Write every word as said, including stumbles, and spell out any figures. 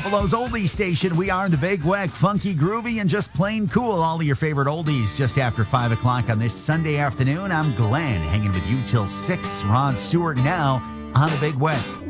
Buffalo's oldie station. We are the Big Weck, funky, groovy, and just plain cool. All of your favorite oldies just after five o'clock on this Sunday afternoon. I'm Glenn, hanging with you till six. Ron Stewart now on the Big Weck.